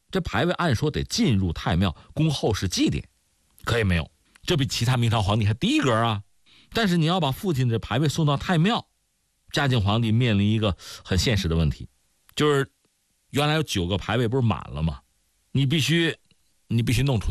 这牌位按说得进入太庙供后世祭奠，可也没有，这比其他明朝皇帝还低一格啊。但是你要把父亲的牌位送到太庙，嘉靖皇帝面临一个很现实的问题，就是原来有9个牌位不是满了吗？你必须弄出去。